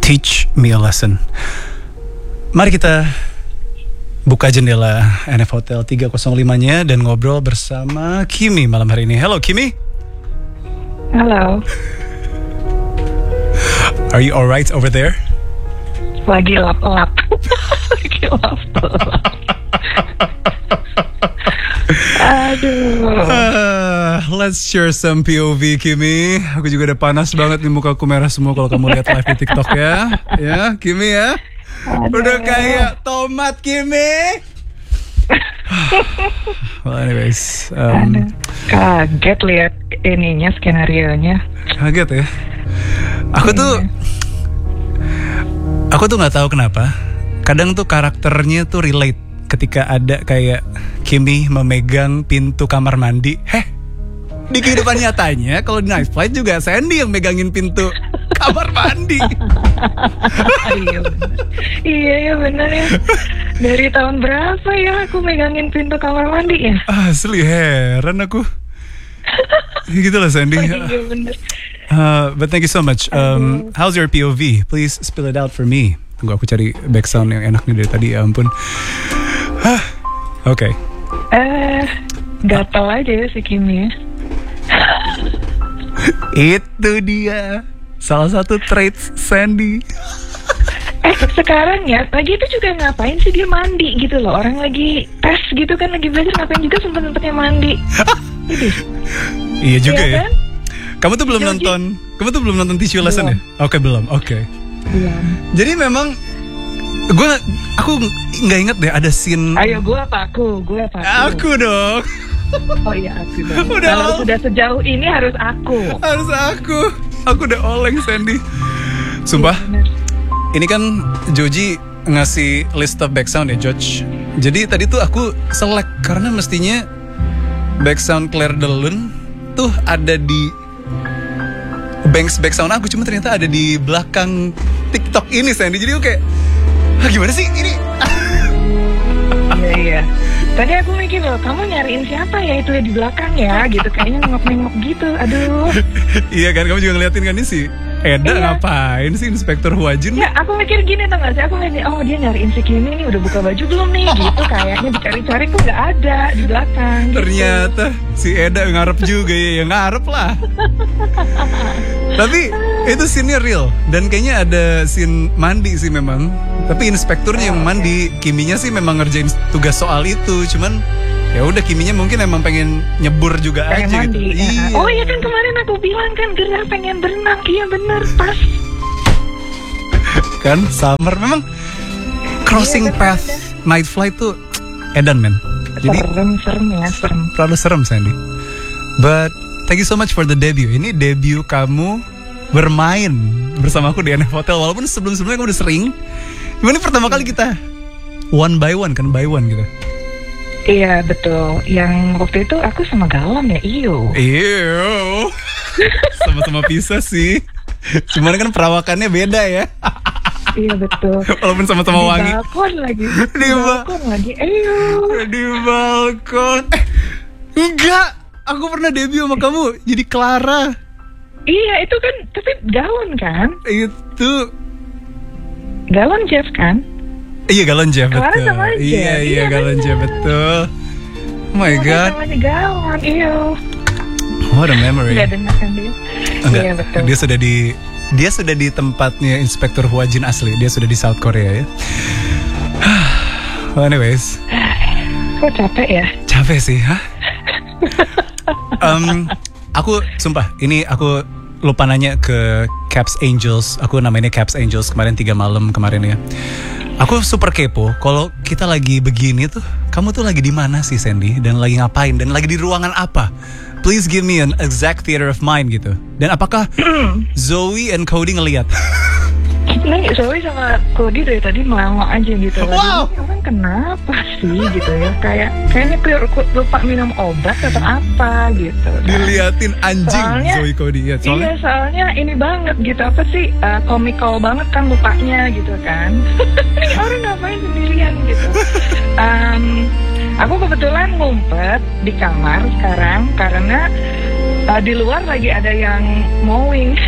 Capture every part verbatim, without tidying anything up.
Teach me a lesson. Mari kita buka jendela N F Hotel tiga nol lima-nya dan ngobrol bersama Kimi malam hari ini. Hello Kimi. Halo. Are you alright over there? Lagi lap-lap. Lagi lap-lap. Aduh. Uh, let's share some P O V Kimi. Aku juga udah panas banget nih, muka aku merah semua kalau kamu lihat live di TikTok ya. Ya, Kimi ya. Aduh. Udah kayak tomat Kimi. Well anyways, um, kaget lihat ininya, skenario-nya. Kaget ya. Aku tuh Aku tuh nggak tahu kenapa. Kadang tuh karakternya tuh relate ketika ada kayak Kimi memegang pintu kamar mandi. Heh, di kehidupan nyatanya kalau di Night Flight juga Sandy yang megangin pintu kamar mandi. Iya bener. Iya ya benar ya. Dari tahun berapa ya aku megangin pintu kamar mandi ya? Asli heran aku. Gitu lah Sandy. Iya bener. Uh, but thank you so much. Um, how's your P O V? Please spill it out for me. Tunggu aku cari back sound yang enak nih dari tadi. Ya ampun. Hah. Oke. Okay. Eh, gatal aja ya si Kimi. Itu dia salah satu traits Sandy. Eh sekarang ya, pagi itu juga ngapain sih dia mandi gitu loh. Orang lagi tes gitu kan, lagi belajar, ngapain juga sempet-sempetnya mandi. Gitu. Iya juga iya, ya kan? Kamu tuh belum Joji. nonton Kamu tuh belum nonton Teach You Lesson ya? Oke okay, belum, oke okay. Belum. Jadi memang gue Aku gak inget deh ada scene. Ayo gue apa aku Gue apa aku Aku dong. Oh iya aku dong. Udah Kalau ol- sudah sejauh ini harus aku Harus aku Aku udah oleng Sandy. Sumpah ya, ini kan Joji ngasih list of background ya George. Jadi tadi tuh aku select karena mestinya background Claire de Lune tuh ada di Banks background aku, cuma ternyata ada di belakang TikTok ini Sandy. Jadi aku kayak, ah, gimana sih ini? Iya iya. Tadi aku mikir loh, kamu nyariin siapa ya itu ya di belakang ya, gitu kayaknya nengok-nengok gitu. Aduh. Iya kan, kamu juga ngeliatin kan ini sih Eda iya. Ngapain sih Inspektur Huajin? Ya aku mikir gini tau gak sih, aku mikir oh dia nyariin si Kimi nih udah buka baju belum nih gitu. Kayaknya dicari-cari kok gak ada di belakang gitu. Ternyata si Eda ngarep juga ya, ya ngarep lah. Tapi itu scene-nya real. Dan kayaknya ada scene mandi sih memang. Tapi inspekturnya yang mandi, Kiminya sih memang ngerjain tugas soal itu. Cuman ya udah Kiminya mungkin emang pengen nyebur juga pengen aja mandi, gitu. Ya. Iya. Oh iya kan kemarin aku bilang kan Gerah pengen berenang. Iya bener pas. Kan summer memang crossing iya, path ada. Night Flight tuh edan men. Jadi serem serem ya serem. Terlalu serem Sandy. But thank you so much for the debut. Ini debut kamu bermain bersama aku di N F Hotel. Walaupun sebelum-sebelumnya kamu udah sering. Ini pertama kali kita one by one kan, by one gitu. Iya betul. Yang waktu itu aku sama Galang ya, iyo. Iyo. Sama-sama pisah sih. Cuman kan perawakannya beda ya. Iya betul. Walaupun sama-sama di wangi. Di balkon lagi. Di, di balkon ba- lagi. Iyo. Di balkon. Eh, enggak. Aku pernah debut sama kamu jadi Clara. Iya itu kan, tapi Galon kan? Itu Galon Jeff kan? Iya Galon Jeff Clara betul. Sama aja. Iya iya, iya Galon Jeff betul. Oh my god. Namanya Galon, iya. What a memory. Gak dengar kan dia? Enggak, iya betul. Dia sudah di dia sudah di tempatnya Inspektur Huajin asli. Dia sudah di South Korea ya. Well, anyways. Kok capek ya? Capek sih, hah? um, aku sumpah ini aku lupa nanya ke Caps Angels. Aku namanya Caps Angels kemarin tiga malam kemarin ya. Aku super kepo. Kalau kita lagi begini tuh, kamu tuh lagi di mana sih Sandy? Dan lagi ngapain? Dan lagi di ruangan apa? Please give me an exact theater of mind gitu. Dan apakah Zoe and Cody ngeliat? Nih Zoe sama Cody dari tadi melangok aja gitu. Wow. Ini orang kenapa sih gitu ya? Kayak kayaknya lupa minum obat atau apa gitu. Kan? Diliatin anjing soalnya, Zoe Cody ya. Soalnya, iya soalnya ini banget gitu apa sih uh, komikal banget kan lupanya gitu kan. Ini orang ngapain sendirian gitu. Um, aku kebetulan ngumpet di kamar sekarang karena uh, di luar lagi ada yang mowing.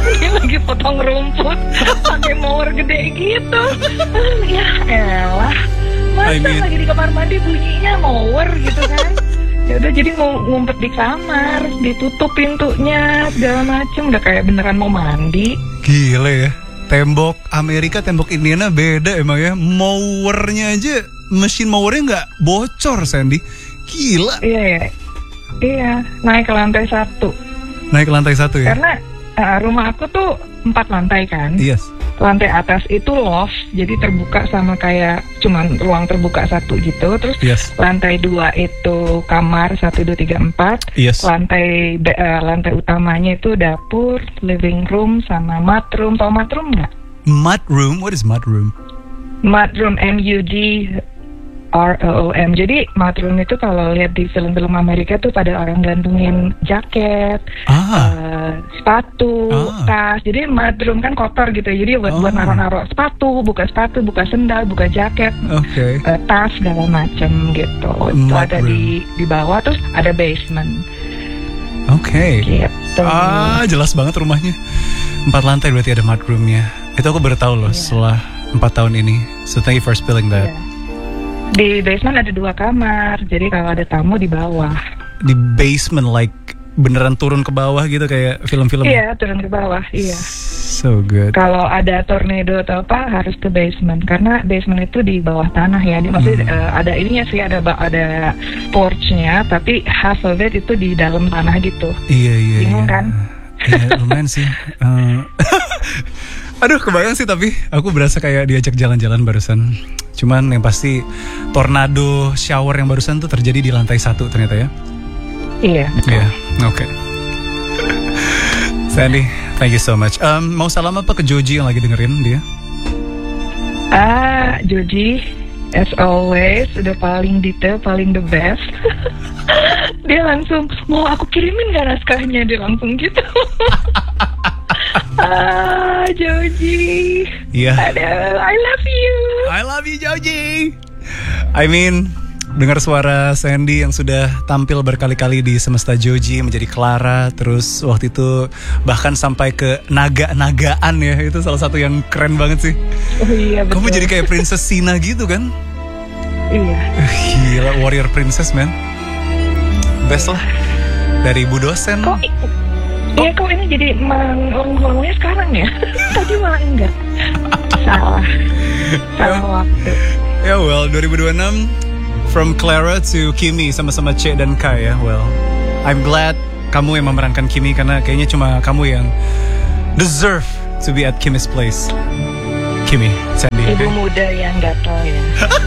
Dia lagi potong rumput pakai mower gede gitu. Ya elah, masa I mean- lagi di kamar mandi bunyinya mower gitu kan. Ya udah jadi ngu- ngumpet di kamar, ditutup pintunya segala macem, udah kayak beneran mau mandi. Gila ya. Tembok Amerika, tembok Indiana beda emang ya. Mowernya aja, mesin mowernya nggak bocor, Sandy. Gila. Iya ya, iya naik ke lantai satu. Naik ke lantai satu ya? Karena uh, rumah aku tuh empat lantai kan. Yes. Lantai atas itu loft, jadi terbuka sama kayak cuman ruang terbuka satu gitu. Terus Yes. lantai dua itu kamar satu dua tiga empat. Yes. Lantai be- uh, lantai utamanya itu dapur, living room sama mudroom. Tau mudroom nggak? Mud room, what is mud room? Mudroom, M U D R O O M. Jadi mudroom itu kalau lihat di film-film Amerika tuh pada orang gantungin jaket, Ah. uh, sepatu, Ah. tas. Jadi mudroom kan kotor gitu. Jadi buat Oh. buat naruh-naruh sepatu, buka sepatu, buka sendal, buka jaket, Oke. uh, tas segala macem gitu. Itu ada Mudroom. di di bawah, terus ada basement Oke. gitu. Ah, jelas banget rumahnya. Empat lantai berarti ada mud roomnya. Itu aku baru tahu loh Iya. setelah empat tahun ini. So thank you for spilling that. Iya. Di basement ada dua kamar. Jadi kalau ada tamu di bawah. Di basement, like beneran turun ke bawah gitu kayak film-film. Iya, turun ke bawah. Iya. So good. Kalau ada tornado atau apa harus ke basement karena basement itu di bawah tanah ya. Di maksudnya Hmm. eh, ada ininya sih, ada ba- ada porchnya, tapi half of it itu di dalam tanah gitu. Iya iya. Bingung iya. kan? Iya lumayan sih. Eh, Aduh kebayang sih, tapi aku berasa kayak diajak jalan-jalan barusan. Cuman yang pasti tornado shower yang barusan tuh terjadi di lantai satu ternyata ya. Iya. Iya, oke. Sandy, thank you so much. Um, mau salam apa ke Joji yang lagi dengerin dia? Ah, Joji, as always, udah paling detail, paling the best. Dia langsung, mau aku kirimin gak naskahnya? Dia langsung gitu. Ah, Joji. Iya. Aduh, I love you. I love you Joji. I mean, dengar suara Sandy yang sudah tampil berkali-kali di Semesta Joji menjadi Clara, terus waktu itu bahkan sampai ke naga-nagaan ya, itu salah satu yang keren banget sih. Oh iya, betul. Kamu jadi kayak Princess Sina gitu kan? Iya. Gila, warrior princess man. Best lah. Dari Bu dosen. Kok Iya, kok ini jadi ngomong-ngomongnya sekarang ya? Tadi malah enggak. Salah. Salah waktu. Ya well, dua ribu dua puluh enam from Clara to Kimi sama-sama C dan K ya. Well, I'm glad kamu yang memerankan Kimi karena kayaknya cuma kamu yang deserve to be at Kimi's place. Kimi, Sandy. Ibu muda yang gatel ya.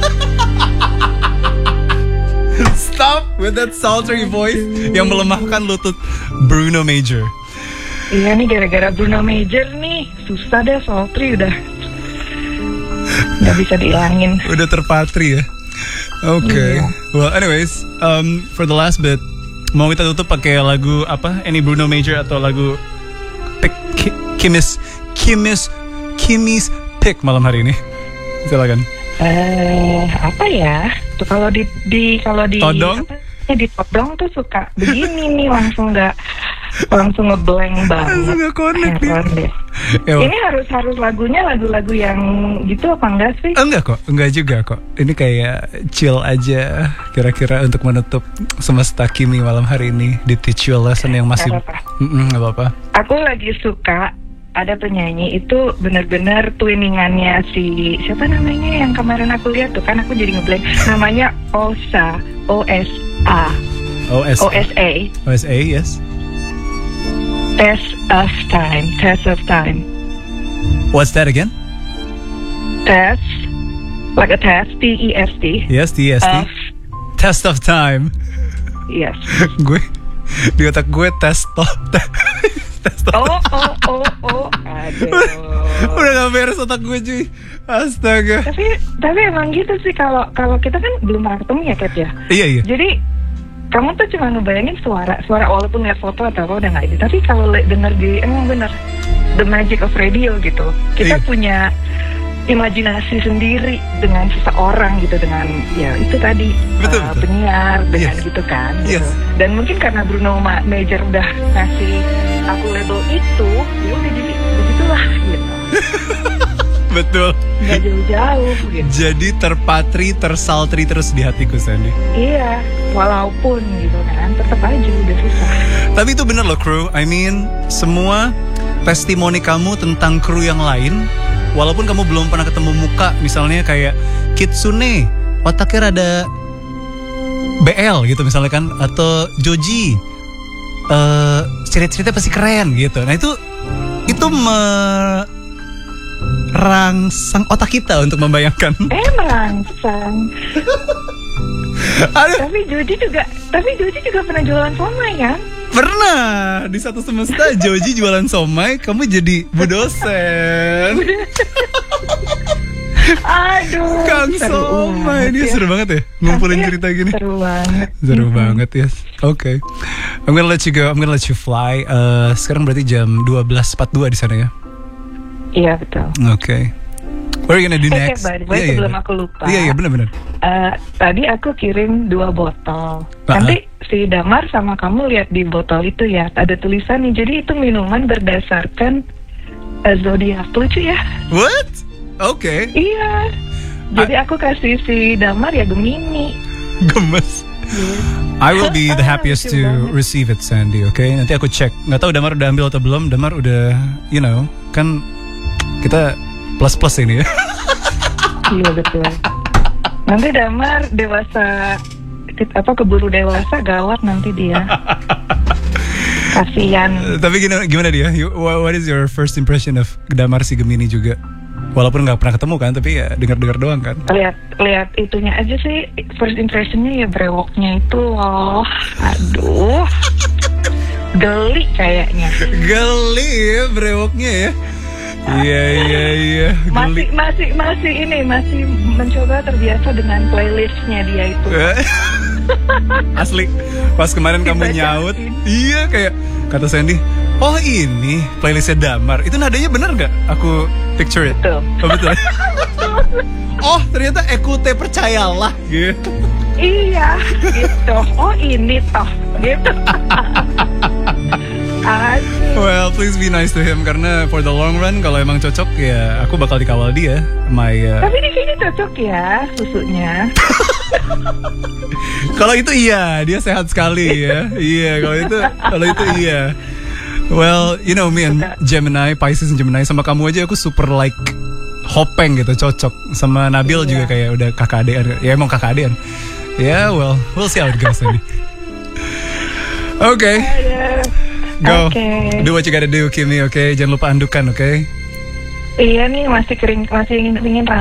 Stop with that sultry voice yang melemahkan lutut Bruno Major. Iya nih gara-gara Bruno Major nih. Susah deh, sultry udah nggak bisa dihilangin. Udah terpatri ya. Oke. Okay. Iya. Well, anyways, um, for the last bit, mau kita tutup pakai lagu apa? Any Bruno Major atau lagu pick Ki- Kimi's Kimi's Kimi's pick malam hari ini? Silakan. Eh, apa ya? Tuh kalau di di kalau di Todong? apa, ya, di todong tuh suka begini nih, langsung nggak langsung ngeblank banget. Langsung nggak connect dia. Heran deh. Ya, Ini harus harus lagunya lagu-lagu yang gitu apa enggak sih? enggak kok, enggak juga kok. Ini kayak chill aja kira-kira untuk menutup Semesta Kimi malam hari ini di Teach You a Lesson yang masih Nggak apa-apa. Mm-mm, nggak apa-apa. Aku lagi suka ada penyanyi itu benar-benar twinningannya si siapa namanya yang kemarin aku lihat tuh kan aku jadi ngeblank namanya Osa O S A O S O S A O S A, yes. Test of Time Test of Time What's that again? Test like a test T E S T Yes, T S T. of Test of Time. yes Gue di otak gue test of test of oh oh oh oh aduh udah gak beres otak gue cuy. Astaga. tapi tapi emang gitu sih kalau kalau kita kan belum pernah ketemu ya Kat ya. Iya iya. Jadi kamu tuh cuma ngebayangin suara suara walaupun lihat foto atau apa udah nggak ini. Tapi kalau le- denger di emang bener the magic of radio gitu. Kita Iya. punya imajinasi sendiri dengan seseorang gitu dengan ya itu tadi Betul, uh, betul. penyiar dengan Yes. gitu kan. Gitu. Yes. Dan mungkin karena Bruno Ma- Major udah ngasih aku label itu, ya udah jadi begitulah gitu. Betul. Gak jauh-jauh gitu. Jadi terpatri, tersaltri terus di hatiku, Sandy. Iya, walaupun gitu kan, tetap aja udah susah. Tapi itu bener loh, kru. I mean, semua testimoni kamu tentang kru yang lain, walaupun kamu belum pernah ketemu muka, misalnya kayak Kitsune, otaknya rada B L gitu misalnya kan, atau Joji, uh, cerita-cerita pasti keren gitu. Nah itu itu merangsang otak kita untuk membayangkan. Eh merangsang. Aduh. Tapi Joji juga, tapi Joji juga pernah jualan somai kan? Pernah di satu semesta Joji jualan somai, kamu jadi bu dosen. Aduh, Kang somai, dia seru banget ya ngumpulin Tapi cerita gini. Seru banget. Seru Mm-hmm. banget ya. Oke, okay. I'm gonna let you go. I'm gonna let you fly. Uh, sekarang berarti jam dua belas empat puluh dua di sana ya. Iya betul. Oke. Okay. What are you gonna do Eh, next? by the way, Iya, iya, sebelum iya. aku lupa. Iya iya benar-benar. Uh, tadi aku kirim dua botol. Uh-huh. Nanti si Damar sama kamu lihat di botol itu ya, ada tulisan nih. Jadi itu minuman berdasarkan uh, zodiak. Lucu ya? What? Oke. Okay. Iya. Jadi aku kasih si Damar ya Gemini. Gemes. I will be the happiest to receive it, Sandy. Oke, okay? Nanti aku cek. Nggak tahu Damar udah ambil atau belum. Damar udah, you know, kan kita plus plus ini ya. Iya betul. Nanti Damar dewasa, apa keburu dewasa gawat nanti dia. Kasian. Tapi gimana, gimana dia? You, what is your first impression of Damar si Gemini juga? Walaupun nggak pernah ketemu kan, tapi ya dengar-dengar doang kan. Lihat, lihat itunya aja sih. First impressionnya ya brewoknya itu loh. Aduh, geli kayaknya. Geli ya brewoknya ya. Iya iya iya. Masih masih masih ini masih mencoba terbiasa dengan playlistnya dia itu. Asli. Pas kemarin kamu nyaut, iya kayak kata Sandy. Oh ini playlistnya Damar. Itu nadanya bener gak? Aku picture it. Betul. Oh, betul. Oh ternyata ekute percayalah gitu. Iya gitu. Oh ini toh gitu. Asik. Well please be nice to him. Karena for the long run kalau emang cocok ya aku bakal dikawal dia. My uh... Tapi di sini cocok ya susunya. Kalau itu iya, dia sehat sekali ya. Iya, kalau itu kalau itu iya. Well, you know me and Gemini, Pisces and Gemini, sama kamu aja aku super like Hopeng gitu, cocok. Sama Nabil iya. juga kayak udah kakak adean. Ya emang kakak adean. Ya, yeah, well, we'll see how it goes maybe. Oke. Okay. Go. Okay. Do what you gotta do, Kimi, oke? Okay? Jangan lupa andukan, oke? Okay? Iya nih masih kering, masih ingin ingin